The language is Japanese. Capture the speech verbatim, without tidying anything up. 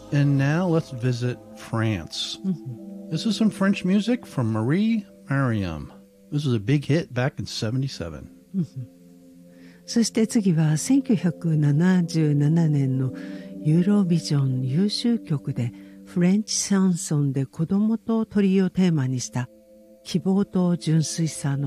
And now let's visit France. This is some French music from Marie Mariam. This was a big hit back in seventy-seven. そして次はせんきゅうひゃくななじゅうななねんのユーロビジョン優秀曲でフレンチシャンソンで子供と鳥をテーマにした希望と純粋さの